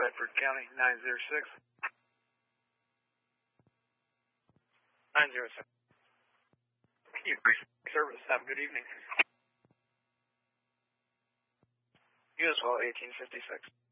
Bedford County, 906. 906. You service. Have a good evening. You as well, 1856.